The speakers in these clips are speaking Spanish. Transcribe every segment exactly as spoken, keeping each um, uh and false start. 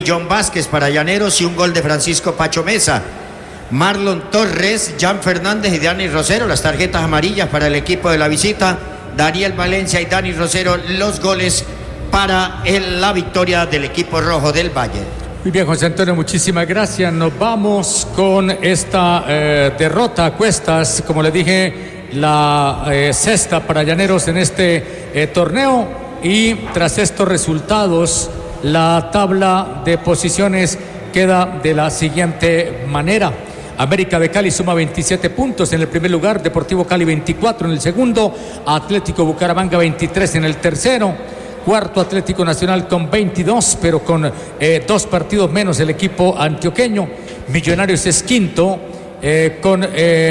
John Vázquez para Llaneros y un gol de Francisco Pacho Mesa. Marlon Torres, Jan Fernández y Dani Rosero, las tarjetas amarillas para el equipo de la visita. Daniel Valencia y Dani Rosero, los goles para el, la victoria del equipo rojo del Valle. Muy bien, José Antonio, muchísimas gracias. Nos vamos con esta eh, derrota a cuestas, como le dije, la eh, sexta para Llaneros en este eh, torneo. Y tras estos resultados, la tabla de posiciones queda de la siguiente manera. América de Cali suma veintisiete puntos en el primer lugar, Deportivo Cali veinticuatro en el segundo, Atlético Bucaramanga veintitrés en el tercero, cuarto Atlético Nacional con veintidós, pero con eh, dos partidos menos el equipo antioqueño. Millonarios es quinto eh, con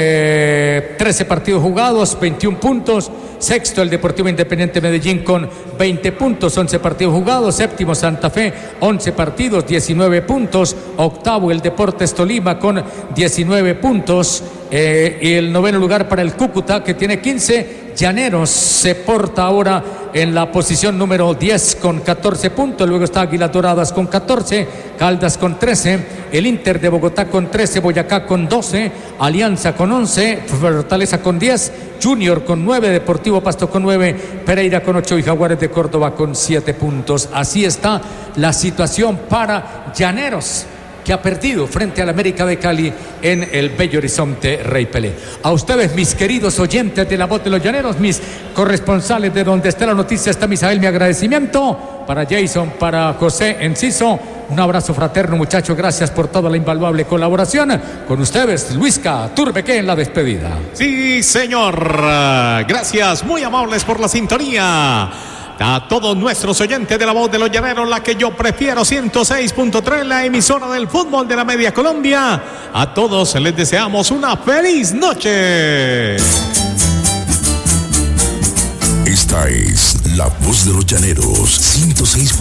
eh, trece partidos jugados, veintiún puntos. Sexto el Deportivo Independiente Medellín con veinte puntos, once partidos jugados. Séptimo Santa Fe, once partidos, diecinueve puntos. Octavo el Deportes Tolima con diecinueve puntos. Eh, y el noveno lugar para el Cúcuta, que tiene quince. Llaneros se porta ahora en la posición número diez con catorce puntos. Luego está Águilas Doradas con catorce, Caldas con trece, el Inter de Bogotá con trece, Boyacá con doce, Alianza con once, Fortaleza con diez, Junior con nueve, Deportivo Pasto con nueve, Pereira con ocho y Jaguares de Córdoba con siete puntos. Así está la situación para Llaneros, que ha perdido frente al América de Cali en el Bello Horizonte Rey Pelé. A ustedes, mis queridos oyentes de La Voz de los Llaneros, mis corresponsales de donde está la noticia, está Misael, mi agradecimiento. Para Jason, para José Enciso, un abrazo fraterno, muchachos, gracias por toda la invaluable colaboración. Con ustedes, Luisca Turbeque en la despedida. Sí, señor, gracias, muy amables por la sintonía. A todos nuestros oyentes de La Voz de los Llaneros, la que yo prefiero, ciento seis punto tres, la emisora del fútbol de la Media Colombia. A todos les deseamos una feliz noche. Esta es La Voz de los Llaneros, ciento seis.